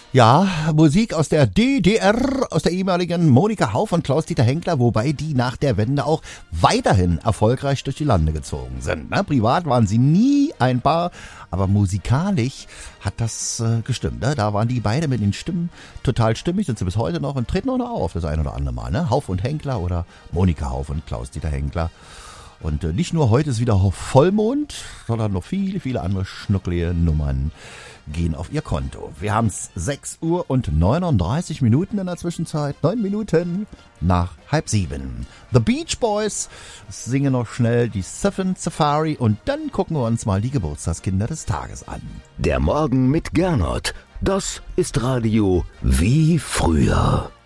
Ja, Musik aus der DDR, aus der ehemaligen Monika Hauff und Klaus-Dieter Henkler, wobei die nach der Wende auch weiterhin erfolgreich durch die Lande gezogen sind. Ne? Privat waren sie nie ein Paar, aber musikalisch hat das gestimmt. Ne? Da waren die beide mit den Stimmen total stimmig, sind sie bis heute noch und treten auch noch auf, das ein oder andere Mal. Ne? Hauff und Henkler oder Monika Hauff und Klaus-Dieter Henkler. Und nicht nur heute ist wieder Vollmond, sondern noch viele, viele andere schnucklige Nummern gehen auf ihr Konto. Wir haben es 6 Uhr und 39 Minuten in der Zwischenzeit. 9 Minuten nach 6:30. The Beach Boys singen noch schnell die Seven Safari und dann gucken wir uns mal die Geburtstagskinder des Tages an. Der Morgen mit Gernot. Das ist Radio wie früher.